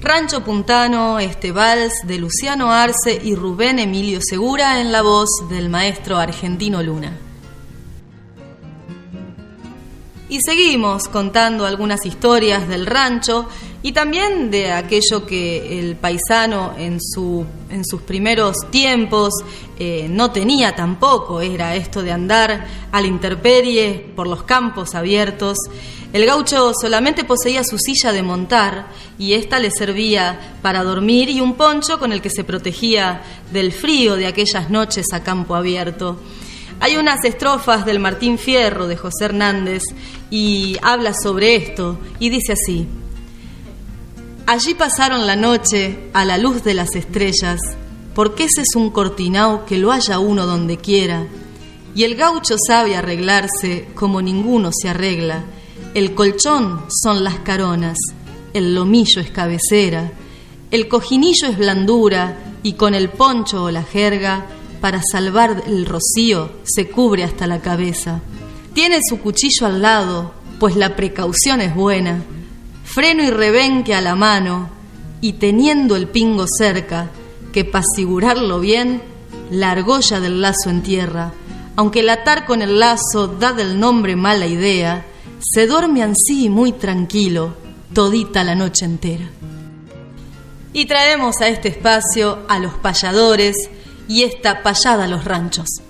Rancho Puntano, este vals de Luciano Arce y Rubén Emilio Segura en la voz del maestro Argentino Luna. Y seguimos contando algunas historias del rancho y también de aquello que el paisano en sus primeros tiempos no tenía tampoco, era esto de andar a la intemperie por los campos abiertos. El gaucho solamente poseía su silla de montar y ésta le servía para dormir y un poncho con el que se protegía del frío de aquellas noches a campo abierto. Hay unas estrofas del Martín Fierro de José Hernández y habla sobre esto y dice así: allí pasaron la noche a la luz de las estrellas, porque ese es un cortinao que lo haya uno donde quiera, y el gaucho sabe arreglarse como ninguno se arregla. El colchón son las caronas, el lomillo es cabecera, el cojinillo es blandura, y con el poncho o la jerga para salvar el rocío se cubre hasta la cabeza. Tiene su cuchillo al lado, pues la precaución es buena, freno y rebenque a la mano, y teniendo el pingo cerca, que pa' asegurarlo bien, la argolla del lazo en tierra. Aunque el atar con el lazo da del nombre mala idea, se duerme ansí muy tranquilo, todita la noche entera. Y traemos a este espacio a los payadores y esta payada a los ranchos.